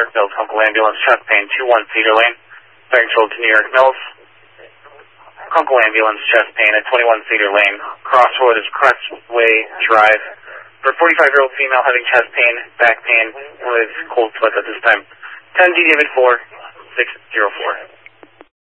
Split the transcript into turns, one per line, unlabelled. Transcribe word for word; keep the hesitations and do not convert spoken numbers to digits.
York Mills, Kunkel Ambulance, chest pain, two one Cedar Lane. Fire control to New York Mills. Kunkel Ambulance, chest pain at twenty-one Cedar Lane. Crossroad is Crestway Drive. For a forty-five-year-old female having chest pain, back pain, with cold sweats at this time. ten D David four six zero four.